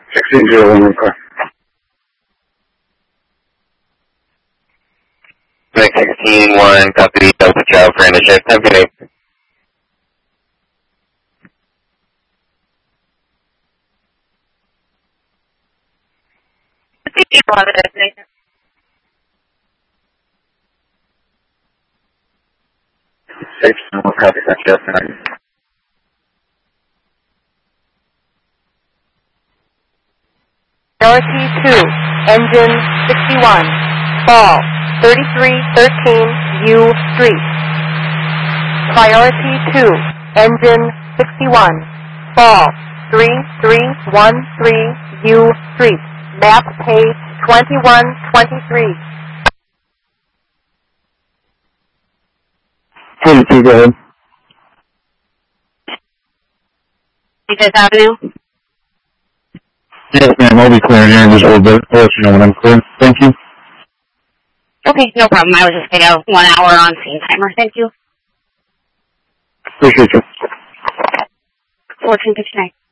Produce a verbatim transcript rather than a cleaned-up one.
sixteen zero one, car. sixteen one, copy, Delta Child for initiative. Have a good day. sixteen one, copy, Delta Child for initiative. Priority two, engine sixty-one, fall, thirty-three thirteen U Street. Priority two, engine sixty-one, fall, three three one three U Street. Map page twenty-one twenty-three. twenty-two, go ahead. Fifth Avenue. Yes, ma'am, I'll be clearing here in just a little bit. I'll let you know when I'm clear. Thank you. Okay, no problem. I was just going to one hour on scene timer. Thank you. Appreciate you. fourteen fifty-nine.